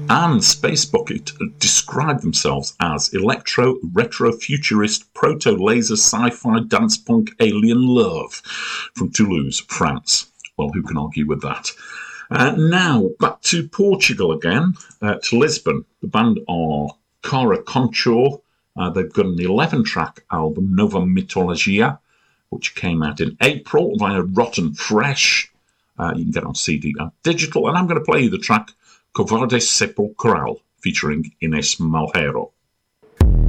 and Space Bucket describe themselves as electro, retro, futurist, proto-laser, sci-fi, dance punk, alien love from Toulouse, France. Well, who can argue with that? Now, back to Portugal again, to Lisbon. The band are Cara Conchor. They've got an 11-track album, Nova Mitologia, which came out in April via Rotten Fresh. You can get on CD and digital. And I'm going to play you the track Covarde Sepulcral, featuring Inés Malheiro.